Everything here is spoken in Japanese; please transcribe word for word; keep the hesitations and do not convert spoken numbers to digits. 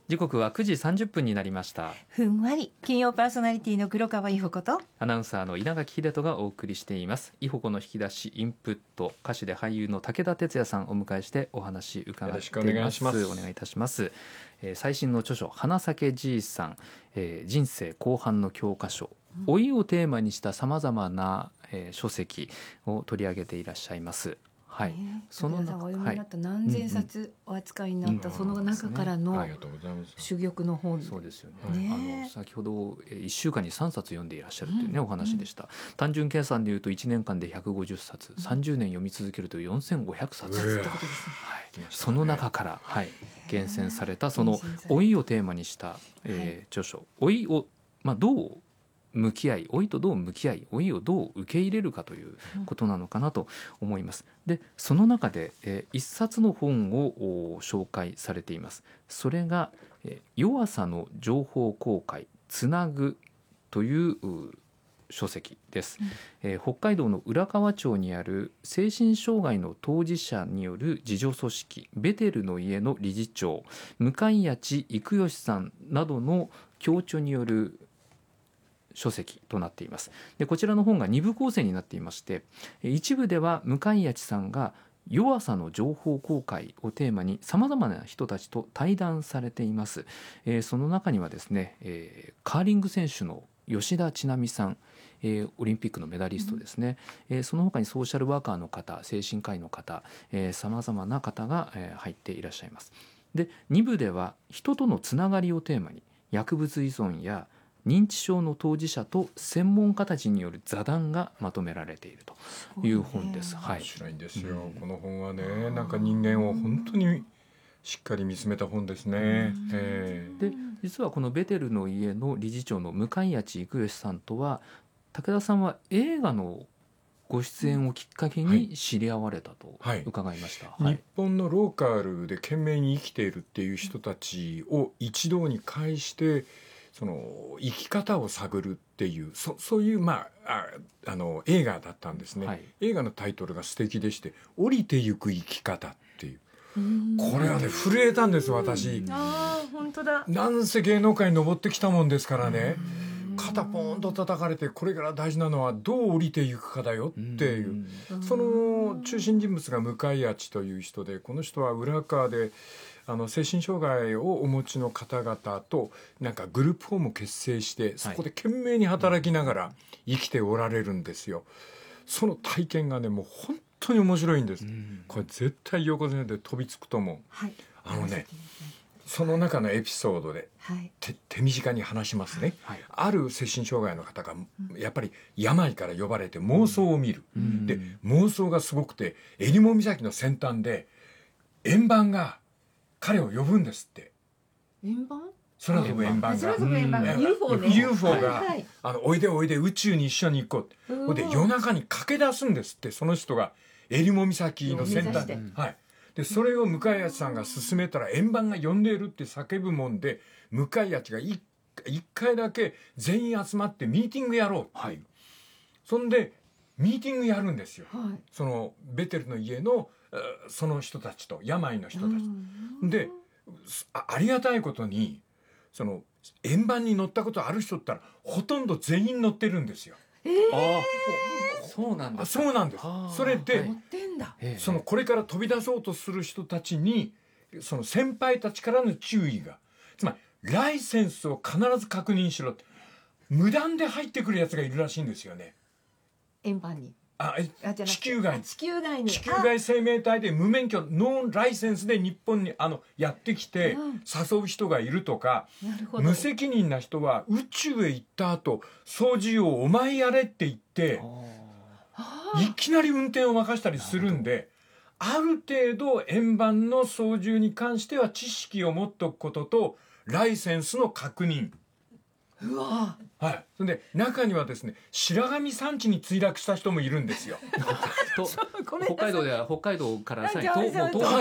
時刻はくじさんじゅっぷんになりました。 ふんわり金曜パーソナリティの黒川伊保子とアナウンサーの稲垣秀人がお送りしています。伊保子の引き出しインプット、歌手で俳優の武田鉄矢さんをお迎えしてお話伺っています。よろしくお願いします。お願いいたします。えー、最新の著書花咲じいさん、えー、人生後半の教科書、うん、老いをテーマにしたさまざまな、えー、書籍を取り上げていらっしゃいます。はい、 えー、その中、お読みになった何千冊お扱いになった、うんうん、その中からの珠玉の本、 そうですよね。ね、あの先ほどいっしゅうかんにさんさつ読んでいらっしゃるという、ね、うん、お話でした、うん、単純計算でいうといちねんかんでひゃくごじゅっさつ、うん、さんじゅうねん読み続けるとよんせんごひゃくさつ、えーはい、その中から、はい、厳選されたその老いをテーマにした、えーはい、著書、老いを、まあ、どう向き合い、老いとどう向き合い、老いをどう受け入れるかということなのかなと思います。で、その中で、えー、一冊の本を紹介されています。それが、えー、弱さの情報公開つなぐという書籍です、うん。えー、北海道の浦河町にある精神障害の当事者による自助組織ベテルの家の理事長向谷地育義さんなどの協調による書籍となっています。で、こちらの本がにぶ構成になっていまして、一部では向谷地さんが弱さの情報公開をテーマにさまざまな人たちと対談されています。えー、その中にはですね、えー、カーリング選手の吉田知那美さん、えー、オリンピックのメダリストですね、うん、えー、その他にソーシャルワーカーの方、精神科医の方、さまざまな方が、えー、入っていらっしゃいます。で、にぶでは人とのつながりをテーマに薬物依存や認知症の当事者と専門家たちによる座談がまとめられているという本です。はい、 面白いんですよ、うん、この本はね、なんか人間を本当にしっかり見つめた本ですね。えー、で、実はこのベテルの家の理事長の向谷地育義さんとは、武田さんは映画のご出演をきっかけに知り合われたと伺いました。 はいはい、日本のローカルで懸命に生きているっていう人たちを一堂に会してその生き方を探るっていう そ, そういう、まあ、あ, あの映画だったんですね。はい、映画のタイトルが素敵でして、降りてゆく生き方っていう、これはね震えたんです私。 あ、本当だ。 なんせ芸能界に登ってきたもんですからね、肩ポンと叩かれて、これから大事なのはどう降りていくかだよっていう、その中心人物が向井地という人で、この人は浦河であの精神障害をお持ちの方々となんかグループホームを結成して、そこで懸命に働きながら生きておられるんですよ。その体験がね、もう本当に面白いんです。これ絶対横綱で飛びつくと思う。はい、あのね、その中のエピソードで、はい、手, 手短に話しますね。はい、ある精神障害の方がやっぱり病から呼ばれて妄想を見る。うん、で妄想がすごくて、襟裳岬の先端で円盤が彼を呼ぶんですって。 円盤？ 空飛ぶ円盤が、 空飛ぶ円盤が、うん、ユーフォー ね。 ユーフォー が、はいはい、あのおいでおいで宇宙に一緒に行こう。ほんで夜中に駆け出すんですって、その人が襟裳岬の先端で、はい。でそれを向井地さんが勧めたら、円盤が呼んでいるって叫ぶもんで、向井地が一回だけ全員集まってミーティングやろうっていう、はい、そんでミーティングやるんですよ。はい、そのベテルの家のその人たちと、病の人たちで、あ, ありがたいことにその円盤に乗ったことある人って言ったらほとんど全員乗ってるんですよ。 えー、あそうなんですそうなんです。それで、はい、そのこれから飛び出そうとする人たちに、その先輩たちからの注意が、つまりライセンスを必ず確認しろって、無断で入ってくるやつがいるらしいんですよね、 円盤に。 ああ地球外地球外に地球外生命体で無免許ノンライセンスで日本にあのやってきて誘う人がいるとか、うん、無責任な人は宇宙へ行った後操縦をお前やれって言っていきなり運転を任したりするんで、ある程度円盤の操縦に関しては知識を持っておくこととライセンスの確認。 うわ、 はい、それで中にはですね、白神山地に墜落した人もいるんですよ。 と北海道では北海道からさらに東